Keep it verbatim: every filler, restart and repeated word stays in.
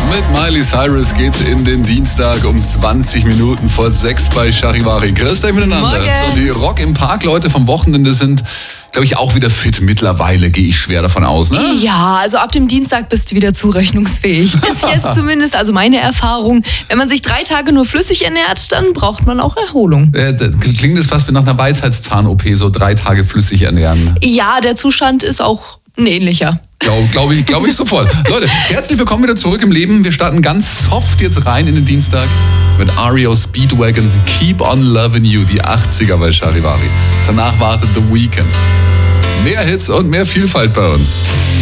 Mit Miley Cyrus geht's in den Dienstag um zwanzig Minuten vor sechs bei Charivari. Grüßt euch miteinander. Morgen. So, die Rock im Park Leute vom Wochenende sind, glaube ich, auch wieder fit. Mittlerweile gehe ich schwer davon aus, ne? Ja, also ab dem Dienstag bist du wieder zurechnungsfähig. Ist jetzt zumindest, also meine Erfahrung. Wenn man sich drei Tage nur flüssig ernährt, dann braucht man auch Erholung. Äh, das klingt das fast wie nach einer Weisheitszahn-O P, so drei Tage flüssig ernähren. Ja, der Zustand ist auch ein ähnlicher. Glaube glaub ich, glaub ich sofort. Leute, herzlich willkommen wieder zurück im Leben. Wir starten ganz soft jetzt rein in den Dienstag mit R E O Speedwagon, Keep on Loving You, die achtziger bei Charivari. Danach wartet The Weeknd. Mehr Hits und mehr Vielfalt bei uns.